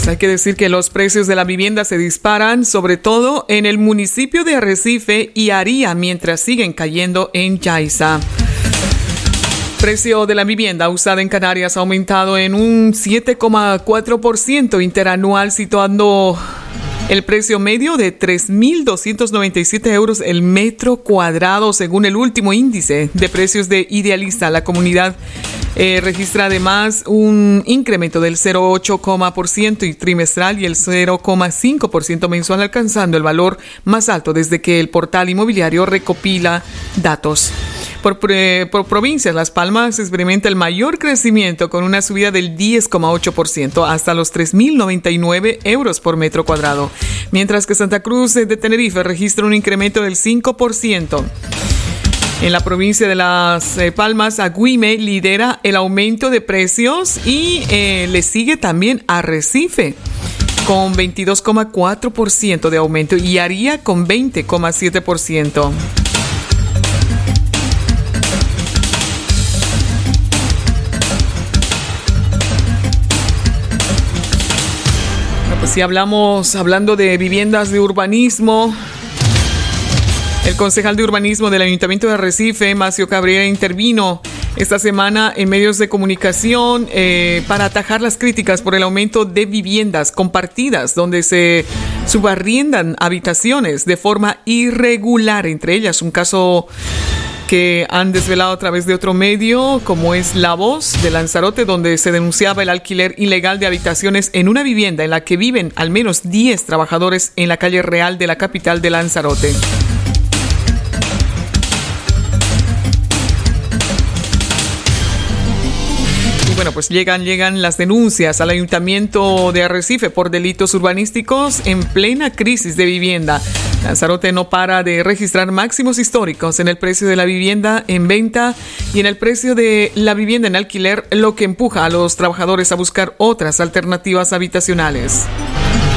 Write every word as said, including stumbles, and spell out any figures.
Hay que decir que los precios de la vivienda se disparan, sobre todo en el municipio de Arrecife y Aría, mientras siguen cayendo en Yaiza. Precio de la vivienda usada en Canarias ha aumentado en un siete coma cuatro por ciento interanual, situando el precio medio de tres mil doscientos noventa y siete euros el metro cuadrado, según el último índice de precios de Idealista. La comunidad eh, registra además un incremento del cero coma ocho por ciento y trimestral y el cero coma cinco por ciento mensual, alcanzando el valor más alto desde que el portal inmobiliario recopila datos. Por, por provincias, Las Palmas experimenta el mayor crecimiento con una subida del diez coma ocho por ciento hasta los tres mil noventa y nueve euros por metro cuadrado, mientras que Santa Cruz de Tenerife registra un incremento del cinco por ciento. En la provincia de Las Palmas, Agüime lidera el aumento de precios y eh, le sigue también Arrecife con veintidós coma cuatro por ciento de aumento y Aría con veinte coma siete por ciento. Si hablamos, hablando de viviendas de urbanismo, el concejal de urbanismo del Ayuntamiento de Arrecife, Macio Cabrera, intervino esta semana en medios de comunicación eh, para atajar las críticas por el aumento de viviendas compartidas, donde se subarriendan habitaciones de forma irregular, entre ellas un caso que han desvelado a través de otro medio, como es La Voz de Lanzarote, donde se denunciaba el alquiler ilegal de habitaciones en una vivienda en la que viven al menos diez trabajadores en la calle Real de la capital de Lanzarote. Bueno, pues llegan, llegan las denuncias al Ayuntamiento de Arrecife por delitos urbanísticos en plena crisis de vivienda. Lanzarote no para de registrar máximos históricos en el precio de la vivienda en venta y en el precio de la vivienda en alquiler, lo que empuja a los trabajadores a buscar otras alternativas habitacionales.